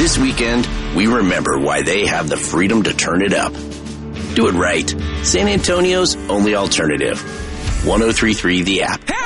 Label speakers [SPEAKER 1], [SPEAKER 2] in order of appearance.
[SPEAKER 1] This weekend, we remember why they have the freedom to turn it up. Do it right. San Antonio's only alternative. 103.3 The App.